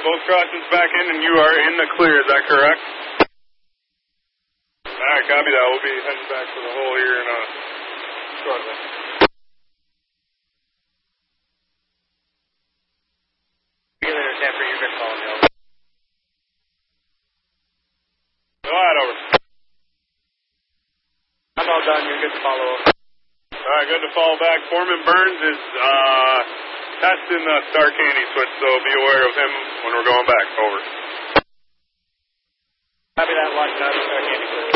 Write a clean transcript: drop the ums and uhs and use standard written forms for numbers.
both crossings back in, and you are in the clear. Is that correct? All right, copy that. We'll be heading back to the hole here in shortly. Regular Tamper, you're good calling me over. Go ahead, over. I'm all done. You're good to follow over. All right, good to fall back. Foreman Burns is testing the Star Candy switch, so be aware of him when we're going back. Over. Copy that. Watch out. Star Candy switch.